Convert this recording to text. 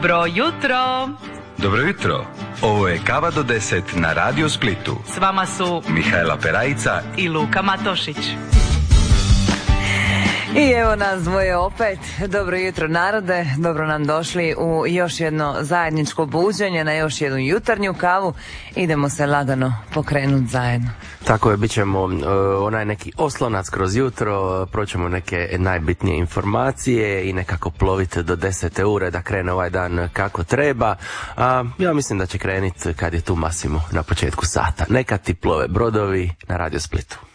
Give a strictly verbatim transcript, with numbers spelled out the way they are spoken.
Dobro jutro! Dobro jutro! Ovo je Kava do deset na Radio Splitu. S vama su Mihajla Perajica i Luka Matošić. I evo nas dvoje opet. Dobro jutro narode, dobro nam došli u još jedno zajedničko buđenje, na još jednu jutarnju kavu. Idemo se lagano pokrenuti zajedno. Tako je, bit ćemo uh, onaj neki oslonac kroz jutro, proćemo neke najbitnije informacije i nekako ploviti do desete ure da krene ovaj dan kako treba. A ja mislim da će kreniti kad je tu Masimo na početku sata. Neka ti plove brodovi na Radio Splitu.